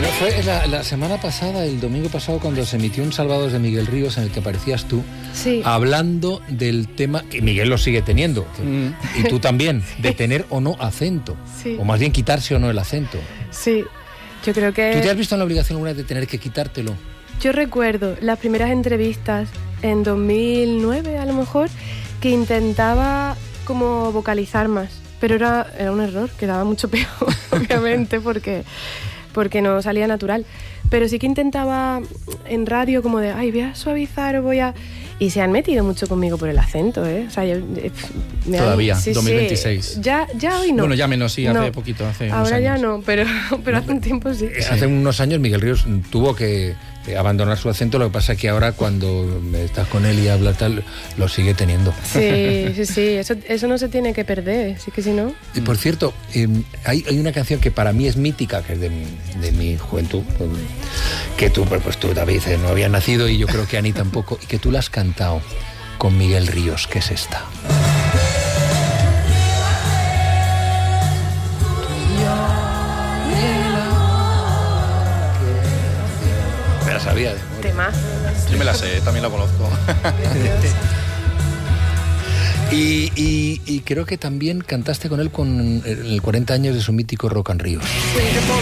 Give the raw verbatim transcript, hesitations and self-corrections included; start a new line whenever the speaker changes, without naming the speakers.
No, fue la, la semana pasada, el domingo pasado, cuando se emitió un Salvados de Miguel Ríos en el que aparecías tú,
sí.
hablando del tema, que Miguel lo sigue teniendo, mm. y tú también, de tener o no acento,
sí.
o más bien quitarse o no el acento.
Sí, yo creo que...
¿Tú te has visto en la obligación alguna vez de tener que quitártelo?
Yo recuerdo las primeras entrevistas en dos mil nueve, a lo mejor, que intentaba como vocalizar más, pero era, era un error, quedaba mucho peor, obviamente, porque... porque no salía natural, pero sí que intentaba en radio como de, ay, voy a suavizar o voy a... Y se han metido mucho conmigo por el acento, ¿eh? O sea, yo, me
Todavía,
han... sí,
dos mil veintiséis.
Sí. Ya, ya hoy no.
Bueno, ya menos, sí, hace
no.
poquito, hace
Ahora
unos
ya
años.
no, pero, pero hace un tiempo sí.
Hace unos años Miguel Ríos tuvo que abandonar su acento, lo que pasa es que ahora cuando estás con él y habla tal, lo sigue teniendo.
Sí, sí, sí, eso, eso no se tiene que perder, sí que si no...
Y por cierto, eh, hay, hay una canción que para mí es mítica, que es de, de mi juventud, que tú, pues tú, David, no habías nacido y yo creo que Ani tampoco, y que tú la has cantado con Miguel Ríos, que es esta. Me la sabía de memoria.
Tema.
Yo me la sé, también la conozco.
y, y, y creo que también cantaste con él con el cuarenta años de su mítico Rock and Ríos.